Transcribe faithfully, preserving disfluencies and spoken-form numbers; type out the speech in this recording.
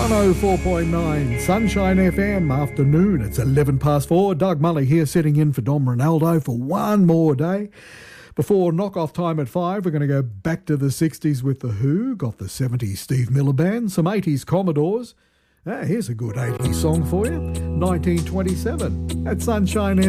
one oh four point nine Sunshine F M afternoon. It's eleven past four. Doug Mully here sitting in for Dom Ronaldo for one more day. Before knock-off time at five, we're going to go back to the sixties with The Who. Got the seventies Steve Miller Band, some eighties Commodores. Ah, here's a good eighties song for you. nineteen twenty-seven at Sunshine